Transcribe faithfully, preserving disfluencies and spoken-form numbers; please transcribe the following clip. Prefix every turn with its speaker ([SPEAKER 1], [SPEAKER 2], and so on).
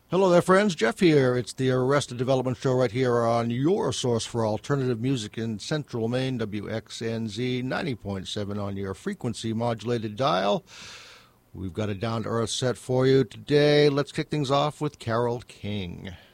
[SPEAKER 1] Hello there, friends. Jeff here. It's the Arrested Development Show right here on your source for alternative music in Central Maine, W X N Z ninety point seven on your frequency modulated dial. We've got a down-to-earth set for you today. Let's kick things off with Carole King.